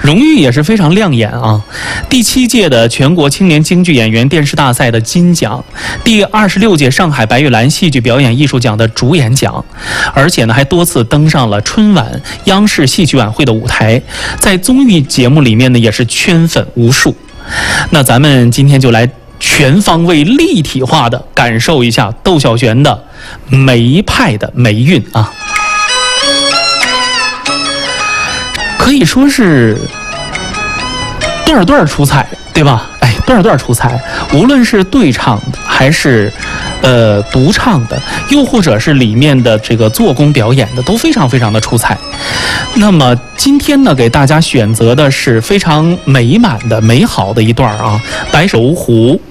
荣誉也是非常亮眼啊！第7届的全国青年京剧演员电视大赛的金奖，第26届上海白玉兰戏剧表演艺术奖的主演奖，而且呢还多次登上了春晚、央视戏曲晚会的舞台，在综艺节目里面呢也是圈粉无数。那咱们今天就来全方位立体化的感受一下窦小璇的梅派的梅韵啊！可以说是段段出彩，对吧？哎，段段出彩，无论是对唱的，还是独唱的，又或者是里面的这个做工表演的，都非常非常的出彩。那么今天呢，给大家选择的是非常美满的、美好的一段啊，《白首湖》。